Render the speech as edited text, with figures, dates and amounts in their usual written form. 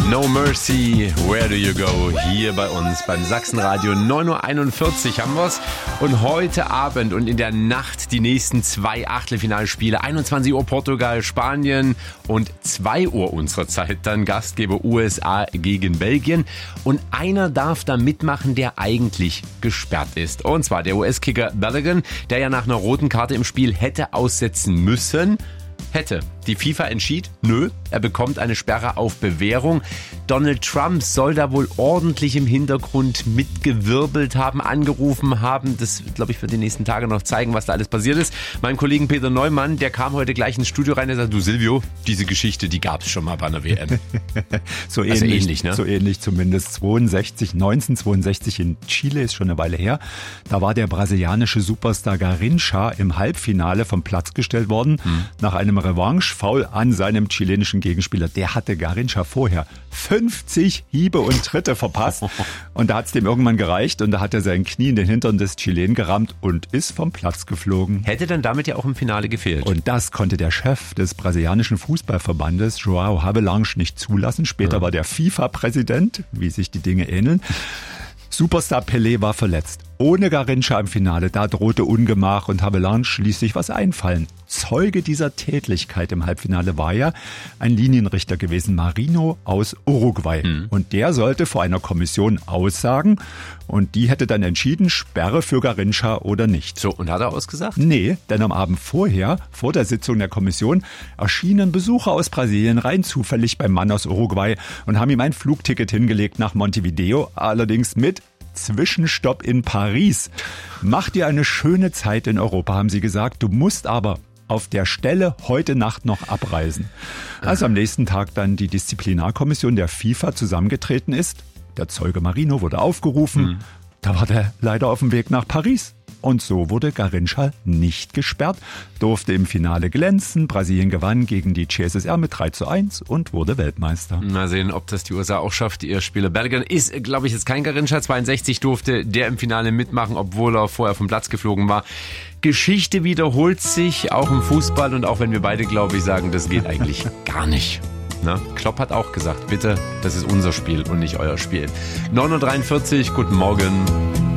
No Mercy, Where Do You Go? Hier bei uns beim Sachsenradio. 9.41 Uhr haben wir's. Und heute Abend und in der Nacht die nächsten 2 Achtelfinalspiele. 21 Uhr Portugal, Spanien und 2 Uhr unserer Zeit dann Gastgeber USA gegen Belgien. Und einer darf da mitmachen, der eigentlich gesperrt ist. Und zwar der US-Kicker Balogun, der ja nach einer roten Karte im Spiel hätte aussetzen müssen. Hätte. Die FIFA entschied, nö, er bekommt eine Sperre auf Bewährung. Donald Trump soll da wohl ordentlich im Hintergrund mitgewirbelt haben, angerufen haben. Das, glaube ich, wird die nächsten Tage noch zeigen, was da alles passiert ist. Mein Kollegen Peter Neumann, der kam heute gleich ins Studio rein und sagt, du Silvio, diese Geschichte, die gab es schon mal bei einer WM. So ähnlich, ne? So ähnlich zumindest. 1962 in Chile, ist schon eine Weile her. Da war der brasilianische Superstar Garrincha im Halbfinale vom Platz gestellt worden, nach einem Revanche-Foul an seinem chilenischen Gegenspieler. Der hatte Garrincha vorher 50 Hiebe und Tritte verpasst. Und da hat es dem irgendwann gereicht und da hat er sein Knie in den Hintern des Chilen gerammt und ist vom Platz geflogen. Hätte dann damit ja auch im Finale gefehlt. Und das konnte der Chef des brasilianischen Fußballverbandes, João Havelange, nicht zulassen. Später war der FIFA-Präsident, wie sich die Dinge ähneln. Superstar Pelé war verletzt. Ohne Garrincha im Finale, da drohte Ungemach und Havelange ließ sich was einfallen. Zeuge dieser Tätlichkeit im Halbfinale war ja ein Linienrichter gewesen, Marino aus Uruguay. Und der sollte vor einer Kommission aussagen und die hätte dann entschieden, Sperre für Garrincha oder nicht. So, und hat er ausgesagt? Nee, denn am Abend vorher, vor der Sitzung der Kommission, erschienen Besucher aus Brasilien rein zufällig beim Mann aus Uruguay und haben ihm ein Flugticket hingelegt nach Montevideo, allerdings mit Zwischenstopp in Paris. Mach dir eine schöne Zeit in Europa, haben sie gesagt. Du musst aber auf der Stelle heute Nacht noch abreisen. Als am nächsten Tag dann die Disziplinarkommission der FIFA zusammengetreten ist, der Zeuge Marino wurde aufgerufen, da war der leider auf dem Weg nach Paris. Und so wurde Garrincha nicht gesperrt, durfte im Finale glänzen. Brasilien gewann gegen die CSSR mit 3:1 und wurde Weltmeister. Mal sehen, ob das die USA auch schafft. Ihr Spieler Balogun ist, glaube ich, jetzt kein Garrincha. 62 durfte der im Finale mitmachen, obwohl er vorher vom Platz geflogen war. Geschichte wiederholt sich, auch im Fußball. Und auch wenn wir beide, glaube ich, sagen, das geht eigentlich gar nicht. Na, Klopp hat auch gesagt, bitte, das ist unser Spiel und nicht euer Spiel. 9.43 Uhr, guten Morgen.